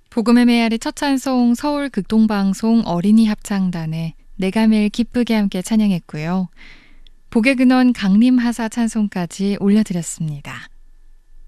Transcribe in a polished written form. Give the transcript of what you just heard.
복음의 메아리 첫 찬송 서울 극동방송 어린이 합창단의 내가 매일 기쁘게 함께 찬양했고요. 복의 근원 강림하사 찬송까지 올려드렸습니다.